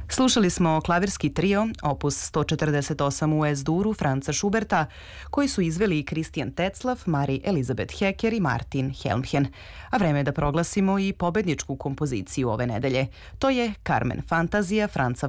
Slušali smo klavirski trio, opus 148 u S-duru Franca Schuberta, koji su izveli Christian Tetzlaff, Marie Elizabeth Hecker i Martin Helmchen. A vreme je da proglasimo i pobedničku kompoziciju ove nedelje. To je Carmen Fantazija Franca